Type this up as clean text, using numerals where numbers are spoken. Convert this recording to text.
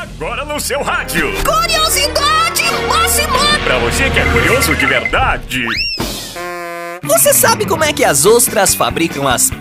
Agora no seu rádio. Curiosidade máxima! Pra você que é curioso de verdade. Você sabe como é que as ostras fabricam as